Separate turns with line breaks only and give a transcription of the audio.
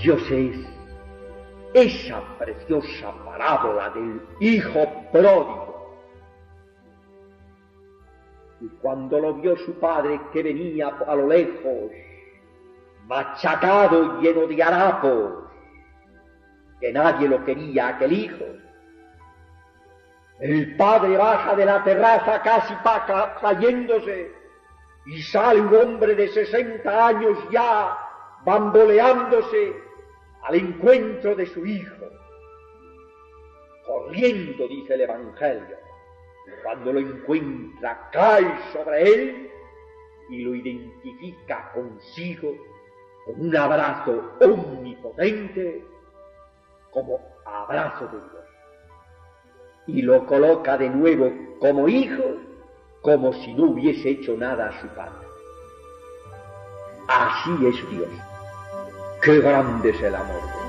Dios es esa preciosa parábola del hijo pródigo. Y cuando lo vio su padre que venía a lo lejos, machacado y lleno de harapos, que nadie lo quería aquel hijo, el padre baja de la terraza casi cayéndose y sale un hombre de 60 años ya bamboleándose al encuentro de su hijo. Corriendo, dice el Evangelio, cuando lo encuentra cae sobre él y lo identifica consigo con un abrazo omnipotente como abrazo de Dios. Y lo coloca de nuevo como hijo, como si no hubiese hecho nada a su padre. Así es Dios. ¡Qué grande es el amor!